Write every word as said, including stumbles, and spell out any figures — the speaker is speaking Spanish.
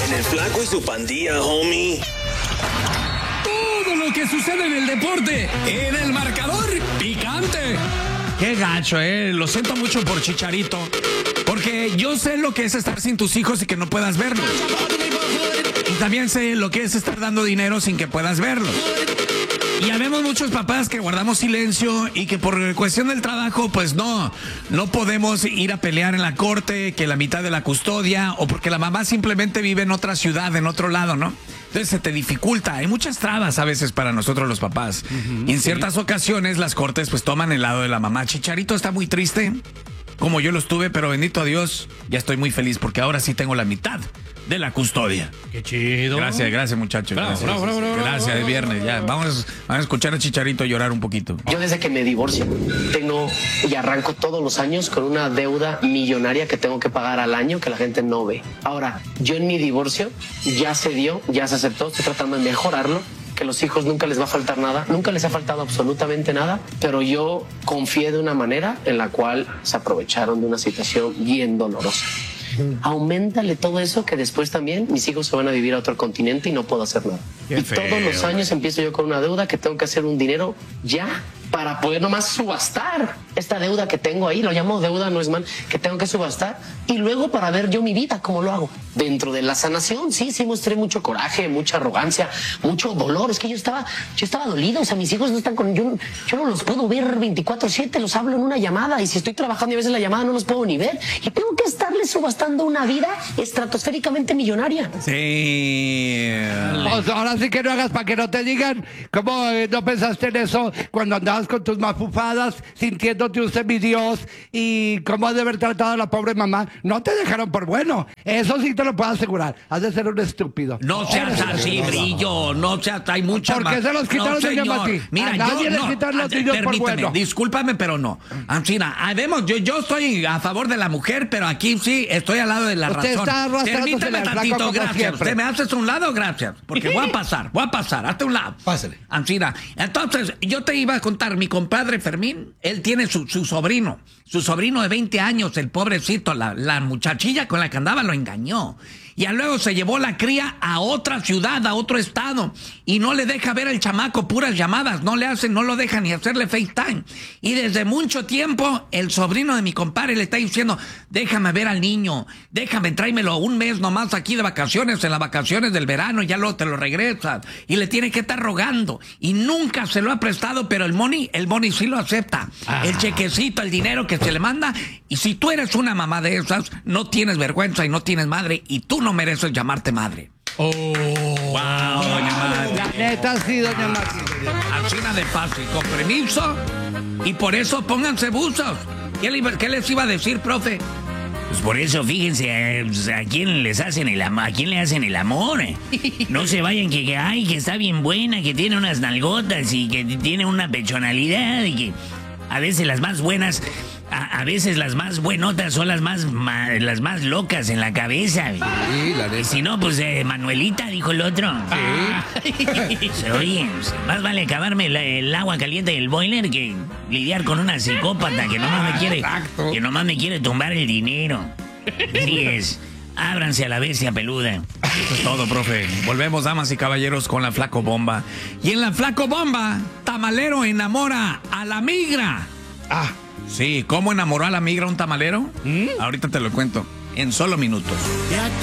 En el Flaco y su pandilla, homie. Todo lo que sucede en el deporte, en el marcador picante. Qué gacho, eh. Lo siento mucho por Chicharito. Porque yo sé lo que es estar sin tus hijos y que no puedas verlos. Y también sé lo que es estar dando dinero sin que puedas verlos. Y habemos muchos papás que guardamos silencio y que por cuestión del trabajo, pues no, no podemos ir a pelear en la corte, que la mitad de la custodia, o porque la mamá simplemente vive en otra ciudad, en otro lado, ¿no? Entonces se te dificulta, hay muchas trabas a veces para nosotros los papás. Uh-huh, y en ciertas sí. ocasiones las cortes pues toman el lado de la mamá. Chicharito está muy triste, como yo lo estuve, pero bendito a Dios, ya estoy muy feliz porque ahora sí tengo la mitad de la custodia. Qué chido. Gracias, gracias muchachos. Bravo, gracias, bravo, bravo, bravo, gracias, bravo, es viernes bravo, ya. bravo. Vamos, vamos a escuchar a Chicharito llorar un poquito. Yo desde que me divorcio tengo y arranco todos los años con una deuda millonaria que tengo que pagar al año que la gente no ve. Ahora, yo en mi divorcio ya se dio, ya se aceptó, estoy tratando de mejorarlo, que los hijos nunca les va a faltar nada, nunca les ha faltado absolutamente nada, pero yo confié de una manera en la cual se aprovecharon de una situación bien dolorosa. Auméntale todo eso que después también mis hijos se van a vivir a otro continente y no puedo hacer nada. Qué y feo, todos los años empiezo yo con una deuda que tengo que hacer un dinero ya para poder nomás subastar esta deuda que tengo ahí, lo llamo deuda, no es mal, que tengo que subastar, y luego para ver yo mi vida, cómo lo hago. Dentro de la sanación, sí, sí mostré mucho coraje, mucha arrogancia, mucho dolor, es que yo estaba, yo estaba dolido, o sea, mis hijos no están con, yo, yo no los puedo ver veinticuatro siete, los hablo en una llamada, y si estoy trabajando y a veces la llamada no los puedo ni ver, y tengo que estarles subastando una vida estratosféricamente millonaria. Sí. Pues ahora sí que no hagas para que no te digan cómo eh, no pensaste en eso cuando andabas con tus mafufadas, sintiéndote un semidios y cómo has de haber tratado a la pobre mamá. No te dejaron por bueno. Eso sí te lo puedo asegurar. Has de ser un estúpido. No seas así, Brillo. No seas, hay muchas ¿Por qué se los quitaron no, de llama a ti? Mira, a yo nadie no. le quitan los niños por bueno. Discúlpame, pero no. Ancina, vemos, yo, yo estoy a favor de la mujer, pero aquí sí estoy al lado de la Usted razón. está arrastrándose Permíteme al flaco tantito, como gracias. siempre. ¿Usted me haces a un lado? Gracias. Porque voy a pasar, voy a pasar. Hazte un lado. Pásale. Ancina, entonces, yo te iba a contar, mi compadre Fermín, él tiene su, su sobrino, su sobrino de veinte años, el pobrecito, la, la muchachilla con la que andaba lo engañó. Y luego se llevó la cría a otra ciudad, a otro estado, y no le deja ver al chamaco, puras llamadas, no le hacen, no lo deja ni hacerle FaceTime. Y desde mucho tiempo, el sobrino de mi compadre le está diciendo, déjame ver al niño, déjame, tráemelo un mes nomás aquí de vacaciones, en las vacaciones del verano, y ya luego te lo regresas. Y le tiene que estar rogando. Y nunca se lo ha prestado, pero el money, el money sí lo acepta. Ah. El chequecito, el dinero que se le manda. Y si tú eres una mamá de esas, no tienes vergüenza y no tienes madre, y tú no mereces llamarte madre. Oh, wow, doña Mati. La neta sí, doña Mati. Así de fácil, con permiso. Y por eso pónganse buzos. ¿Qué, le, qué les iba a decir, profe? Pues por eso, fíjense, a, a quién les hacen el amor, a quién le hacen el amor. No se vayan que, que, ay, que está bien buena, que tiene unas nalgotas y que tiene una pechonalidad y que a veces las más buenas... A, a veces las más buenotas son las más ma, las más locas en la cabeza. Sí, la y si no, pues eh, Manuelita, dijo el otro. Sí. Oye, más vale acabarme el, el agua caliente del boiler que lidiar con una psicópata que nomás me quiere, Exacto. que nomás me quiere tumbar el dinero. Así es. Ábranse a la bestia peluda. Eso es todo, profe. Volvemos, damas y caballeros, con la Flaco Bomba. Y en la Flaco Bomba, tamalero enamora a la migra. Ah. Sí, ¿cómo enamoró a la migra un tamalero? ¿Mm? Ahorita te lo cuento, en solo minutos.